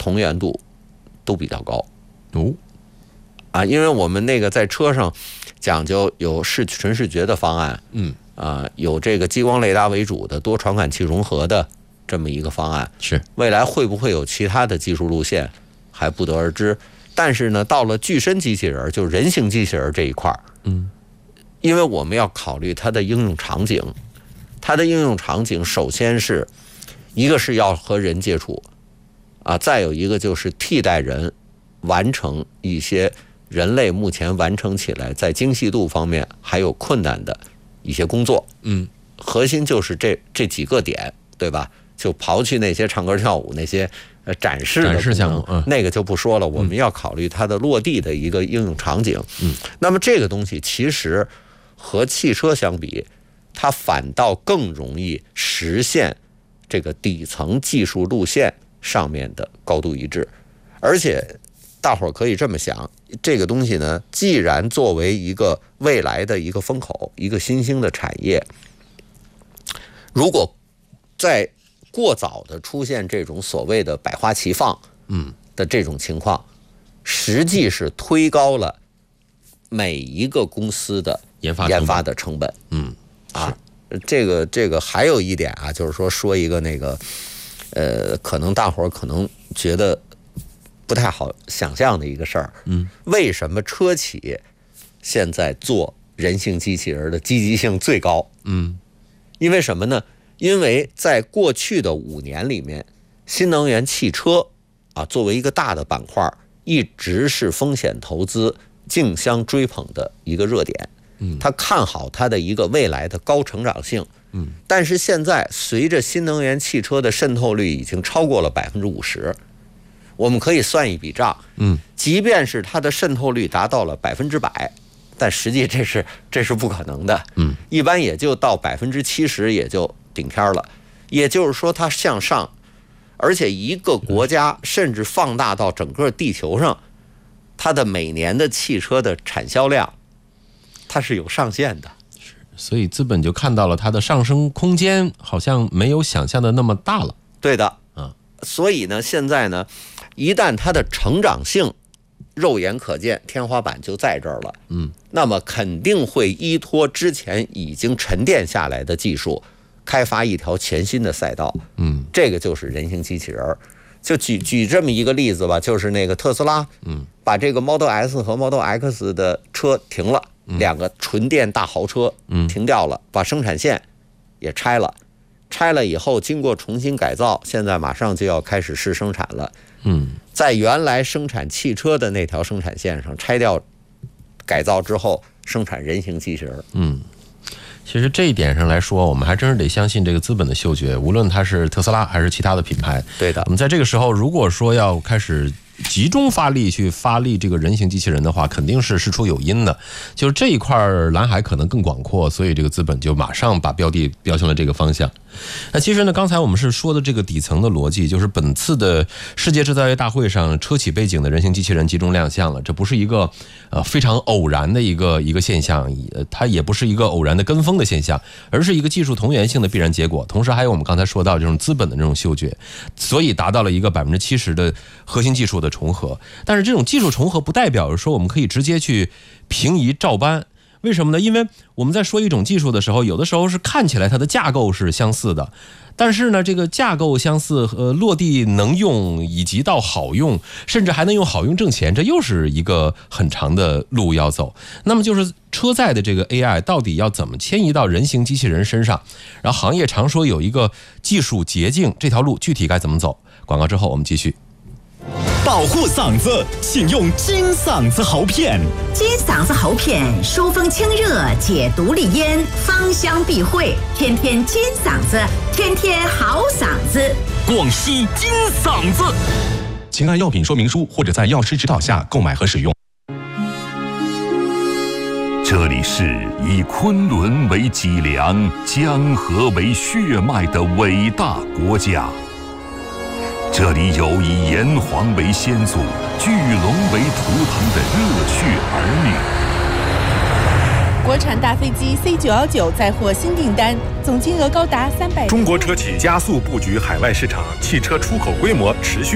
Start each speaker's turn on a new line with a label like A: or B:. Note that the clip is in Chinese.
A: 同源度都比较高。因为我们那个在车上讲究有纯视觉的方案，有这个激光雷达为主的多传感器融合的这么一个方案，
B: 是
A: 未来会不会有其他的技术路线还不得而知。但是呢，到了具身机器人，就是人形机器人这一块，因为我们要考虑它的应用场景，它的应用场景首先是一个是要和人接触再有一个就是替代人完成一些人类目前完成起来在精细度方面还有困难的一些工作。核心就是这几个点，对吧？就刨去那些唱歌跳舞那些展示
B: 项目，
A: 那个就不说了。我们要考虑它的落地的一个应用场景。那么这个东西其实和汽车相比，它反倒更容易实现这个底层技术路线上面的高度一致。而且大伙儿可以这么想，这个东西呢，既然作为一个未来的一个风口，一个新兴的产业，如果在过早的出现这种所谓的百花齐放的这种情况，实际是推高了每一个公司的研发的成本。这个还有一点就是说一个那个可能大伙儿可能觉得不太好想象的一个事儿。为什么车企现在做人形机器人的积极性最高？因为什么呢？因为在过去的5年里面，新能源汽车作为一个大的板块，一直是风险投资竞相追捧的一个热点。他看好它的一个未来的高成长性。但是现在随着新能源汽车的渗透率已经超过了50%，我们可以算一笔账。即便是它的渗透率达到了100%，但实际这是不可能的。一般也就到70%也就顶天了。也就是说它向上，而且一个国家甚至放大到整个地球上，它的每年的汽车的产销量它是有上限的。
B: 所以资本就看到了它的上升空间好像没有想象的那么大了。
A: 对的。所以呢，现在呢，一旦它的成长性肉眼可见，天花板就在这儿了。那么肯定会依托之前已经沉淀下来的技术，开发一条全新的赛道。这个就是人形机器人。就举这么一个例子吧，就是那个特斯拉，把这个 Model S 和 Model X 的车停了，2个纯电大豪车停掉了，把生产线也拆了。拆了以后经过重新改造，现在马上就要开始试生产了。在原来生产汽车的那条生产线上拆掉改造之后，生产人形机器人。
B: 其实这一点上来说，我们还真是得相信这个资本的嗅觉，无论它是特斯拉还是其他的品牌。
A: 对的。
B: 我们在这个时候如果说要开始集中发力去发力这个人形机器人的话，肯定是事出有因的。就是这一块蓝海可能更广阔，所以这个资本就马上把标的标向了这个方向。那其实呢，刚才我们是说的这个底层的逻辑，就是本次的世界制造业大会上，车企背景的人形机器人集中亮相了，这不是一个非常偶然的一个现象，它也不是一个偶然的跟风的现象，而是一个技术同源性的必然结果。同时还有我们刚才说到这种资本的这种嗅觉，所以达到了一个70%的核心技术的重合。但是这种技术重合不代表说我们可以直接去平移照搬。为什么呢？因为我们在说一种技术的时候，有的时候是看起来它的架构是相似的，但是呢，这个架构相似和落地能用，以及到好用，甚至还能用好用挣钱，这又是一个很长的路要走。那么就是车载的这个 AI 到底要怎么迁移到人形机器人身上？然后行业常说有一个技术捷径，这条路具体该怎么走？广告之后我们继续。
C: 保护嗓子，请用金嗓子喉片。
D: 金嗓子喉片疏风清热，解毒利咽，芳香避秽，天天金嗓子，天天好嗓子。
C: 广西金嗓子，请按药品说明书或者在药师指导下购买和使用。
E: 这里是以昆仑为脊梁、江河为血脉的伟大国家。这里有以炎黄为先祖、巨龙为图腾的热血儿
F: 女。国产大飞机 C919 再获新订单，总金额高达300。
G: 中国车企加速布局海外市场，汽车出口规模持续